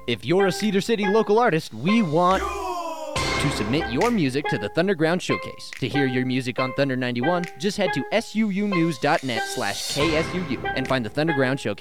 If you're a Cedar City local artist, we want to submit your music to the Thunderground Showcase. To hear your music on Thunder 91, just head to suunews.net/KSUU and find the Thunderground Showcase.